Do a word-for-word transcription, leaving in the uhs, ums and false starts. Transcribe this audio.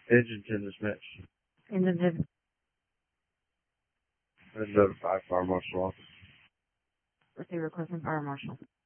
Engine to dismiss. Engine to And notify fire marshal office. receive request from fire marshal.